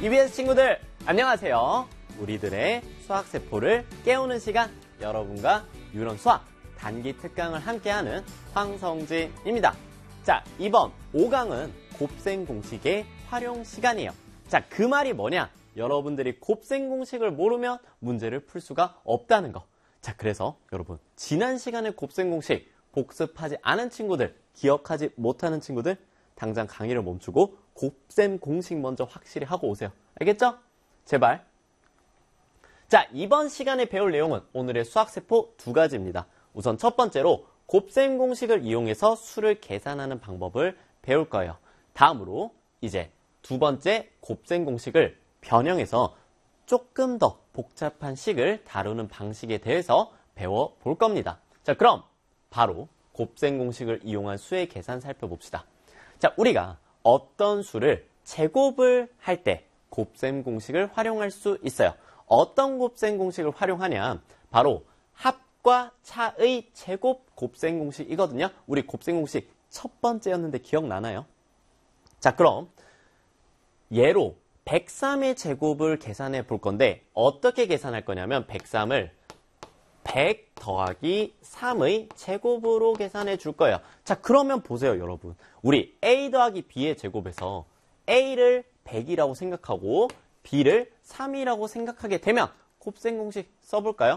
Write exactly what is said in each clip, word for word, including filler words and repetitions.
이비에스 친구들 안녕하세요. 우리들의 수학세포를 깨우는 시간, 여러분과 유런 수학 단기 특강을 함께하는 황성진입니다. 자, 이번 오 강은 곱셈 공식의 활용 시간이에요. 자, 그 말이 뭐냐? 여러분들이 곱셈 공식을 모르면 문제를 풀 수가 없다는 거. 자, 그래서 여러분 지난 시간에 곱셈 공식 복습하지 않은 친구들, 기억하지 못하는 친구들 당장 강의를 멈추고 곱셈 공식 먼저 확실히 하고 오세요. 알겠죠? 제발. 자, 이번 시간에 배울 내용은 오늘의 수학세포 두 가지입니다. 우선 첫 번째로 곱셈 공식을 이용해서 수를 계산하는 방법을 배울 거예요. 다음으로 이제 두 번째 곱셈 공식을 변형해서 조금 더 복잡한 식을 다루는 방식에 대해서 배워볼 겁니다. 자, 그럼 바로 곱셈 공식을 이용한 수의 계산 살펴봅시다. 자, 우리가 어떤 수를 제곱을 할 때 곱셈 공식을 활용할 수 있어요. 어떤 곱셈 공식을 활용하냐? 바로 합과 차의 제곱 곱셈 공식이거든요. 우리 곱셈 공식 첫 번째였는데 기억나나요? 자, 그럼 예로 백삼의 제곱을 계산해 볼 건데 어떻게 계산할 거냐면 백삼을 백 더하기 삼의 제곱으로 계산해 줄 거예요. 자, 그러면 보세요, 여러분. 우리 a 더하기 b의 제곱에서 a를 백이라고 생각하고 b를 삼이라고 생각하게 되면 곱셈 공식 써볼까요?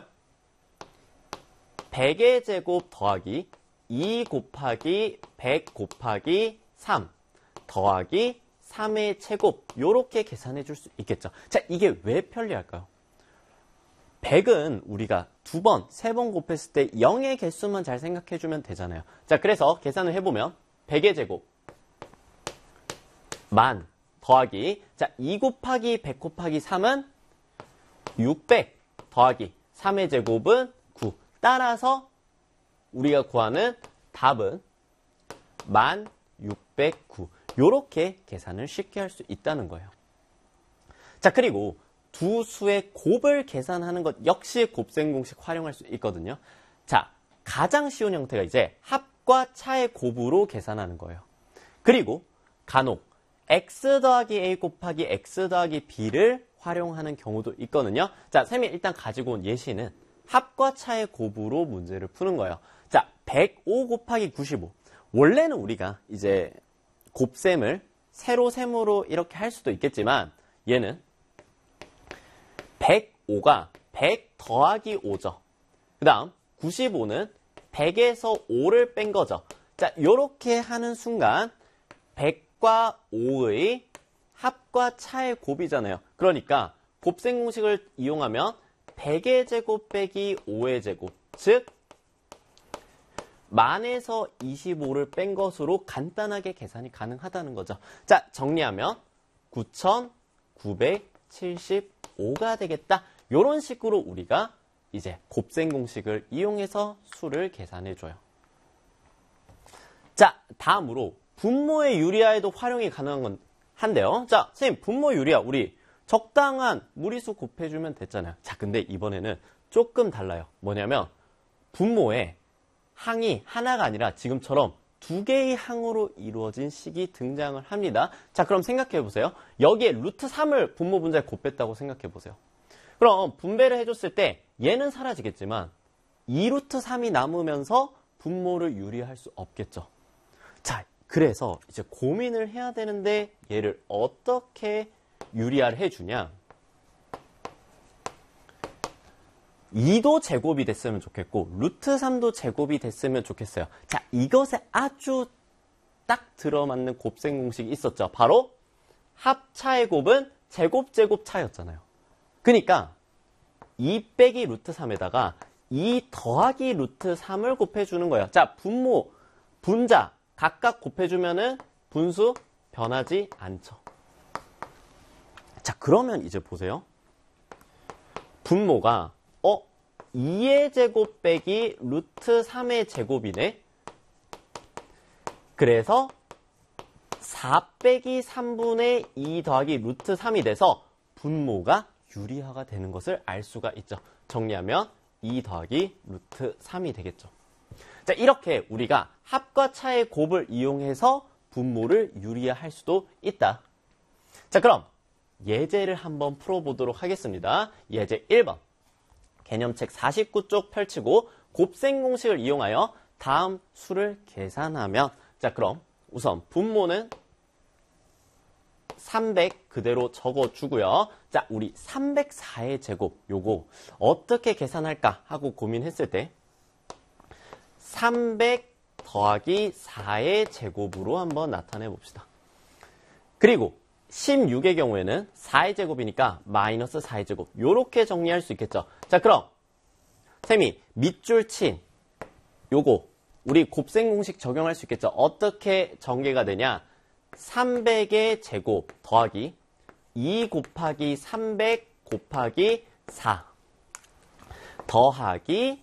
백의 제곱 더하기 이 곱하기 백 곱하기 삼 더하기 삼의 제곱, 요렇게 계산해 줄 수 있겠죠. 자, 이게 왜 편리할까요? 백은 우리가 두 번, 세 번 곱했을 때 영의 개수만 잘 생각해 주면 되잖아요. 자, 그래서 계산을 해보면 백의 제곱 만 더하기, 자, 이 곱하기 백 곱하기 삼은 육백 더하기 삼의 제곱은 구. 따라서 우리가 구하는 답은 만 육백구. 요렇게 계산을 쉽게 할 수 있다는 거예요. 자, 그리고 두 수의 곱을 계산하는 것 역시 곱셈 공식 활용할 수 있거든요. 자, 가장 쉬운 형태가 이제 합과 차의 곱으로 계산하는 거예요. 그리고 간혹 x 더하기 a 곱하기 x 더하기 b를 활용하는 경우도 있거든요. 자, 쌤이 일단 가지고 온 예시는 합과 차의 곱으로 문제를 푸는 거예요. 자, 백오 곱하기 구십오. 원래는 우리가 이제 곱셈을 세로 세모로 이렇게 할 수도 있겠지만 얘는 백오가 백 더하기 오죠. 그 다음 구십오는 백에서 오를 뺀 거죠. 자, 요렇게 하는 순간 백과 오의 합과 차의 곱이잖아요. 그러니까 곱셈 공식을 이용하면 백의 제곱 빼기 오의 제곱, 즉 만에서 이십오를 뺀 것으로 간단하게 계산이 가능하다는 거죠. 자, 정리하면 구천구백칠십오가 되겠다. 이런 식으로 우리가 이제 곱셈 공식을 이용해서 수를 계산해줘요. 자, 다음으로 분모의 유리화에도 활용이 가능한 건 한데요. 자, 선생님, 분모 유리화 우리 적당한 무리수 곱해주면 됐잖아요. 자, 근데 이번에는 조금 달라요. 뭐냐면 분모에 항이 하나가 아니라 지금처럼 두 개의 항으로 이루어진 식이 등장을 합니다. 자, 그럼 생각해 보세요. 여기에 루트 삼을 분모 분자에 곱했다고 생각해 보세요. 그럼 분배를 해줬을 때 얘는 사라지겠지만 이 루트 삼이 남으면서 분모를 유리할 수 없겠죠. 자, 그래서 이제 고민을 해야 되는데 얘를 어떻게 유리화를 해주냐. 이도 제곱이 됐으면 좋겠고 루트 삼도 제곱이 됐으면 좋겠어요. 자, 이것에 아주 딱 들어맞는 곱셈 공식이 있었죠. 바로 합차의 곱은 제곱 제곱 차였잖아요. 그러니까 이 빼기 루트 삼에다가 이 더하기 루트 삼을 곱해주는 거예요. 자, 분모, 분자 각각 곱해주면은 분수 변하지 않죠. 자, 그러면 이제 보세요. 분모가 어? 이의 제곱 빼기 루트 삼의 제곱이네. 그래서 사 빼기 삼분의 이 더하기 루트 삼이 돼서 분모가 유리화가 되는 것을 알 수가 있죠. 정리하면 이 더하기 루트 삼이 되겠죠. 자, 이렇게 우리가 합과 차의 곱을 이용해서 분모를 유리화할 수도 있다. 자, 그럼 예제를 한번 풀어보도록 하겠습니다. 예제 일 번. 개념책 사십구 쪽 펼치고 곱셈 공식을 이용하여 다음 수를 계산하면, 자, 그럼 우선 분모는 삼백 그대로 적어주고요. 자, 우리 삼백사의 제곱 요거 어떻게 계산할까 하고 고민했을 때 삼백 더하기 사의 제곱으로 한번 나타내 봅시다. 그리고 십육의 경우에는 사의 제곱이니까 마이너스 사의 제곱 요렇게 정리할 수 있겠죠. 자, 그럼 쌤이 밑줄 친 요거 우리 곱셈 공식 적용할 수 있겠죠. 어떻게 전개가 되냐? 삼백의 제곱 더하기 이 곱하기 삼백 곱하기 사 더하기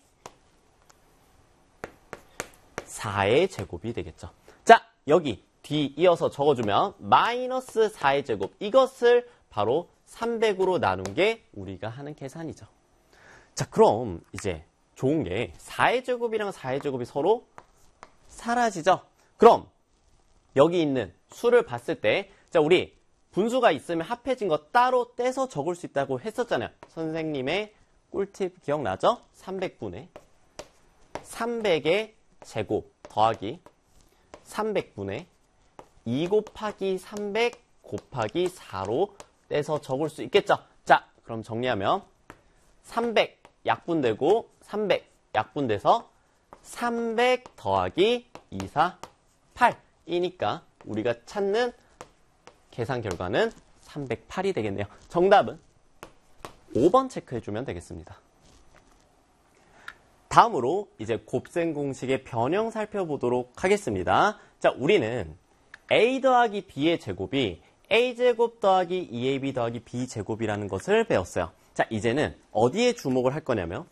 사의 제곱이 되겠죠. 자, 여기 뒤 이어서 적어주면 마이너스 사의 제곱, 이것을 바로 삼백으로 나눈 게 우리가 하는 계산이죠. 자, 그럼 이제 좋은 게 사의 제곱이랑 사의 제곱이 서로 사라지죠. 그럼 여기 있는 수를 봤을 때, 자, 우리 분수가 있으면 합해진 거 따로 떼서 적을 수 있다고 했었잖아요. 선생님의 꿀팁 기억나죠? 삼백분의 삼백의 제곱 더하기 삼백분의 이 곱하기 삼백 곱하기 사로 떼서 적을 수 있겠죠? 자, 그럼 정리하면 삼백 약분되고 삼백 약분돼서 삼백 더하기 이, 사, 팔이니까 우리가 찾는 계산 결과는 삼백팔이 되겠네요. 정답은 오 번 체크해주면 되겠습니다. 다음으로 이제 곱셈 공식의 변형 살펴보도록 하겠습니다. 자, 우리는 a 더하기 b의 제곱이 a제곱 더하기 이 에이 비 더하기 b제곱이라는 것을 배웠어요. 자, 이제는 어디에 주목을 할 거냐면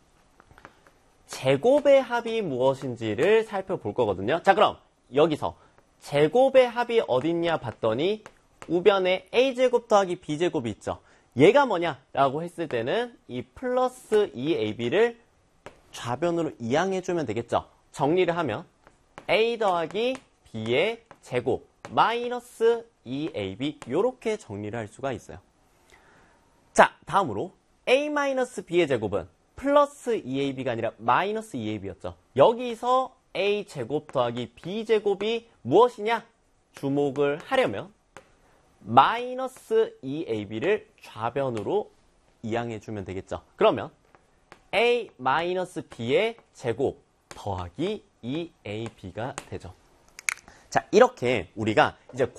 제곱의 합이 무엇인지를 살펴볼 거거든요. 자, 그럼 여기서 제곱의 합이 어딨냐 봤더니 우변에 a제곱 더하기 b제곱이 있죠. 얘가 뭐냐라고 했을 때는 이 플러스 이 에이 비를 좌변으로 이항해주면 되겠죠. 정리를 하면 a 더하기 b의 제곱 마이너스 이 에이 비 이렇게 정리를 할 수가 있어요. 자, 다음으로 a 마이너스 b의 제곱은 플러스 이 에이 비가 아니라 마이너스 이 에이 비였죠. 여기서 a제곱 더하기 b제곱이 무엇이냐? 주목을 하려면 마이너스 이 에이 비를 좌변으로 이항해주면 되겠죠. 그러면 a 마이너스 b의 제곱 더하기 이 에이 비가 되죠. 자, 이렇게 우리가 이제